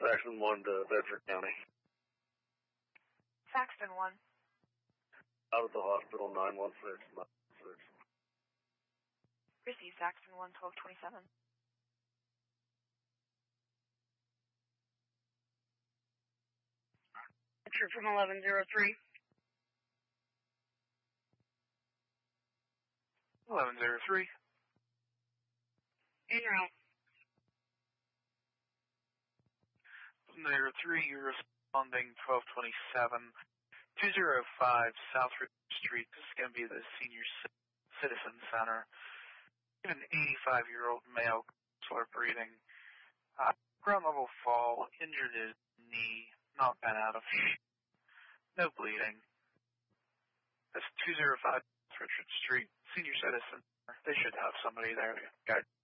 Saxon 1 to Bedford County. Saxton 1. Out at the hospital, 916. Receive Saxton 1, 1227. Answer from 1103. 1103. In route. 1103, you're responding 1227. 205 South Richard Street. This is going to be the Senior Citizen Center. An 85-year-old male counselor breathing. Ground level fall, injured his knee, not been out of no bleeding. That's 205 Richard Street, Senior Citizen. They should have somebody there.